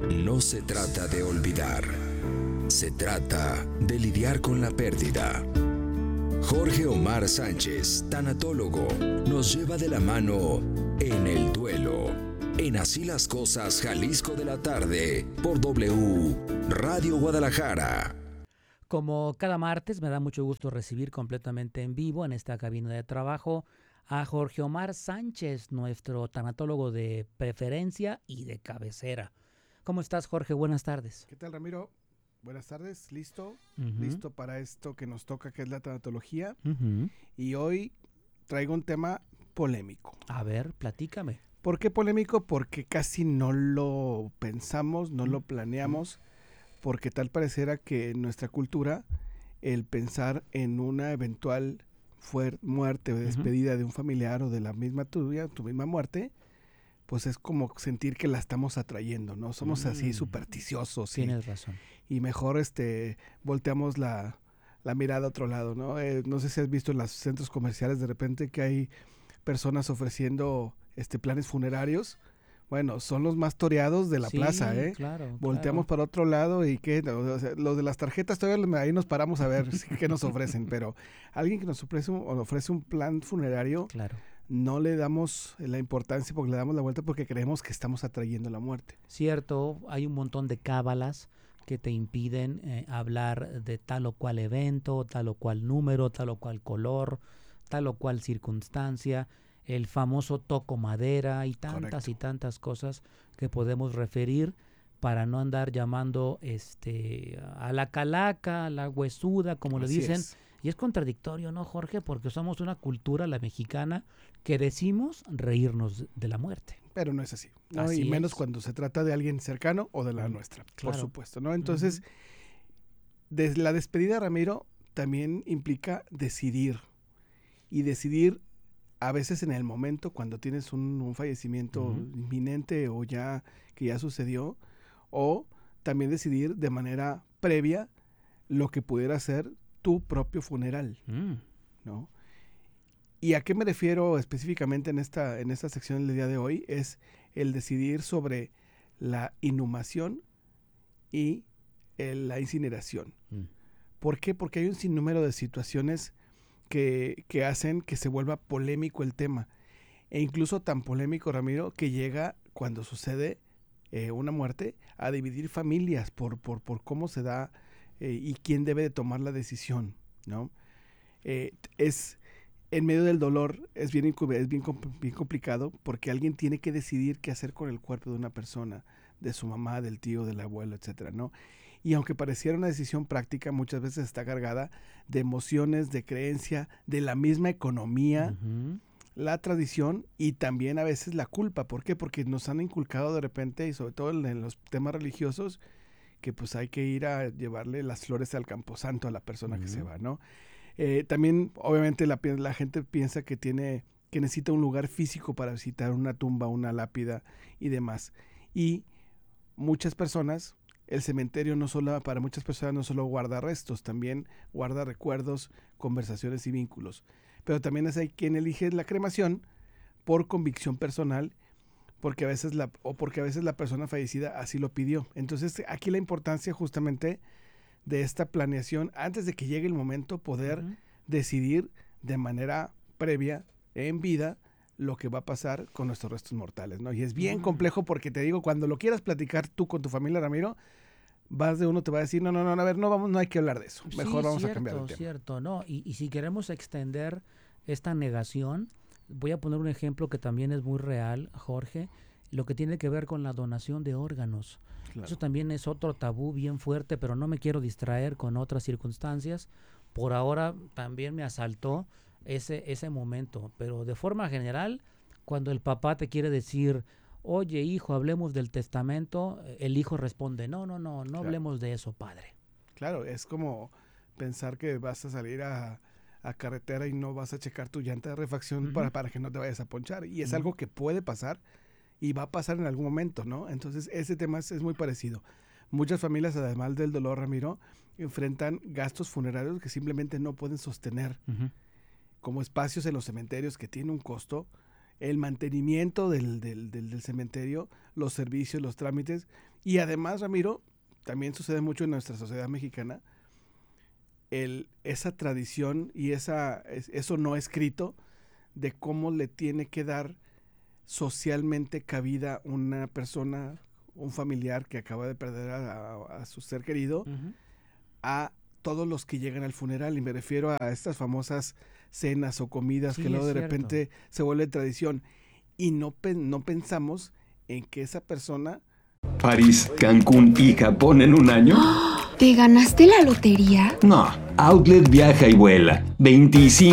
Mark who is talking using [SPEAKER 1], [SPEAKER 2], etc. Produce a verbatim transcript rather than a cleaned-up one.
[SPEAKER 1] No se trata de olvidar, se trata de lidiar con la pérdida. Jorge Omar Sánchez, tanatólogo, nos lleva de la mano en el duelo, en Así las Cosas, Jalisco de la tarde, por W Radio Guadalajara.
[SPEAKER 2] Como cada martes, me da mucho gusto recibir completamente en vivo en esta cabina de trabajo a Jorge Omar Sánchez, nuestro tanatólogo de preferencia y de cabecera. ¿Cómo estás, Jorge? Buenas tardes.
[SPEAKER 3] ¿Qué tal, Ramiro? Buenas tardes, listo,
[SPEAKER 2] Uh-huh.
[SPEAKER 3] listo para esto que nos toca, que es la tanatología.
[SPEAKER 2] Uh-huh.
[SPEAKER 3] Y hoy traigo un tema polémico.
[SPEAKER 2] A ver, platícame.
[SPEAKER 3] ¿Por qué polémico? Porque casi no lo pensamos, no lo planeamos, porque tal pareciera que en nuestra cultura el pensar en una eventual fuer- muerte o despedida de un familiar o de la misma tuya, tu misma muerte, pues es como sentir que la estamos atrayendo, ¿no? Somos
[SPEAKER 2] Mm.
[SPEAKER 3] así supersticiosos y,
[SPEAKER 2] Tienes razón.
[SPEAKER 3] y mejor este volteamos la, la mirada a otro lado, ¿no? Eh, no sé si has visto en los centros comerciales de repente que hay personas ofreciendo este planes funerarios. Bueno, son los más toreados de la
[SPEAKER 2] Sí,
[SPEAKER 3] plaza, ¿eh?
[SPEAKER 2] Claro,
[SPEAKER 3] Volteamos
[SPEAKER 2] claro.
[SPEAKER 3] para otro lado y que o sea, los de las tarjetas todavía ahí nos paramos a ver si- qué nos ofrecen, pero alguien que nos ofrece un, ofrece un plan funerario
[SPEAKER 2] Claro.
[SPEAKER 3] no le damos la importancia porque le damos la vuelta porque creemos que estamos atrayendo la muerte.
[SPEAKER 2] Cierto, hay un montón de cábalas que te impiden eh, hablar de tal o cual evento, tal o cual número, tal o cual color, tal o cual circunstancia, el famoso toco madera y tantas
[SPEAKER 3] Correcto.
[SPEAKER 2] y tantas cosas que podemos referir para no andar llamando este a la calaca, a la huesuda, como le
[SPEAKER 3] Así
[SPEAKER 2] dicen.
[SPEAKER 3] es.
[SPEAKER 2] Y es contradictorio, ¿no, Jorge? Porque somos una cultura, la mexicana, que decimos reírnos de la muerte.
[SPEAKER 3] Pero no es así, ¿no?
[SPEAKER 2] Así
[SPEAKER 3] Y menos
[SPEAKER 2] es.
[SPEAKER 3] cuando se trata de alguien cercano o de la
[SPEAKER 2] Mm,
[SPEAKER 3] nuestra, por
[SPEAKER 2] claro.
[SPEAKER 3] supuesto, ¿no? Entonces,
[SPEAKER 2] Ujú.
[SPEAKER 3] desde la despedida, Ramiro, también implica decidir. Y decidir a veces en el momento, cuando tienes un, un fallecimiento
[SPEAKER 2] Ujú.
[SPEAKER 3] inminente o ya que ya sucedió, o también decidir de manera previa lo que pudiera ser tu propio funeral,
[SPEAKER 2] Mm.
[SPEAKER 3] ¿no? ¿Y a qué me refiero específicamente en esta, en esta sección del día de hoy? Es el decidir sobre la inhumación y el- la incineración.
[SPEAKER 2] Mm.
[SPEAKER 3] ¿Por qué? Porque hay un sinnúmero de situaciones que, que hacen que se vuelva polémico el tema. E incluso tan polémico, Ramiro, que llega cuando sucede eh, una muerte a dividir familias por, por, por cómo se da eh, y quién debe de tomar la decisión, ¿no? Eh, es en medio del dolor es bien, incu- es bien, compl- bien complicado porque alguien tiene que decidir qué hacer con el cuerpo de una persona, de su mamá, del tío, del abuelo, etcétera, ¿no? Y aunque pareciera una decisión práctica, muchas veces está cargada de emociones, de creencia, de la misma economía,
[SPEAKER 2] Ujú.
[SPEAKER 3] la tradición y también a veces la culpa. ¿Por qué? Porque nos han inculcado de repente, y sobre todo en, en los temas religiosos, que pues hay que ir a llevarle las flores al camposanto a la persona que se
[SPEAKER 2] Ujú.
[SPEAKER 3] va, ¿no? Eh, también, obviamente, la, pi- la gente piensa que tiene que necesita un lugar físico para visitar una tumba, una lápida y demás. Y muchas personas, el cementerio no solo, para muchas personas no solo guarda restos, también guarda recuerdos, conversaciones y vínculos. Pero también es hay quien elige la cremación por convicción personal, porque a veces la, o porque a veces la persona fallecida así lo pidió. Entonces, aquí la importancia justamente de esta planeación, antes de que llegue el momento, poder
[SPEAKER 2] Ujú.
[SPEAKER 3] decidir de manera previa, en vida, lo que va a pasar con nuestros restos mortales, ¿no? Y es bien
[SPEAKER 2] Mm.
[SPEAKER 3] complejo porque te digo, cuando lo quieras platicar tú con tu familia, Ramiro, vas de uno te va a decir, no, no, no, a ver, no vamos, no hay que hablar de eso. Mejor
[SPEAKER 2] Sí,
[SPEAKER 3] vamos a cambiar de
[SPEAKER 2] cierto,
[SPEAKER 3] tema.
[SPEAKER 2] cierto, ¿no? Y, y si queremos extender esta negación, voy a poner un ejemplo que también es muy real, Jorge, lo que tiene que ver con la donación de órganos.
[SPEAKER 3] Claro.
[SPEAKER 2] Eso también es otro tabú bien fuerte, pero no me quiero distraer con otras circunstancias. Por ahora también me asaltó ese, ese momento, pero de forma general, cuando el papá te quiere decir, oye hijo, hablemos del testamento, el hijo responde, no, no, no, no
[SPEAKER 3] Claro.
[SPEAKER 2] hablemos de eso, padre.
[SPEAKER 3] Claro, es como pensar que vas a salir a, a carretera y no vas a checar tu llanta de refacción
[SPEAKER 2] Ujú.
[SPEAKER 3] para, para que no te vayas a ponchar. Y es
[SPEAKER 2] Ujú.
[SPEAKER 3] algo que puede pasar y va a pasar en algún momento, ¿no? Entonces, ese tema es, es muy parecido. Muchas familias, además del dolor, Ramiro, enfrentan gastos funerarios que simplemente no pueden sostener,
[SPEAKER 2] Ujú.
[SPEAKER 3] como espacios en los cementerios que tienen un costo el mantenimiento del, del, del, del cementerio, los servicios, los trámites. Y además, Ramiro, también sucede mucho en nuestra sociedad mexicana, el, esa tradición y esa, eso no escrito de cómo le tiene que dar socialmente cabida una persona, un familiar que acaba de perder a, a, a su ser querido, uh-huh. a todos los que llegan al funeral. Y me refiero a estas famosas cenas o comidas sí, que luego de cierto. repente se vuelve tradición. Y no, no pensamos en que esa persona...
[SPEAKER 4] París, Cancún y Japón en un año.
[SPEAKER 5] ¿Te ganaste la lotería?
[SPEAKER 4] No, Outlet viaja y vuela. veinticinco